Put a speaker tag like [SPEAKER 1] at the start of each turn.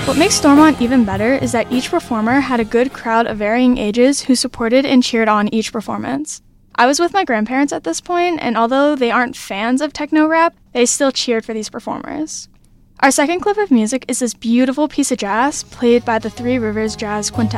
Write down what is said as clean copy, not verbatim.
[SPEAKER 1] What makes Stormont even better is that each performer had a good crowd of varying ages who supported and cheered on each performance. I was with my grandparents at this point, and although they aren't fans of techno rap, they still cheered for these performers. Our second clip of music is this beautiful piece of jazz played by the Three Rivers Jazz Quintet.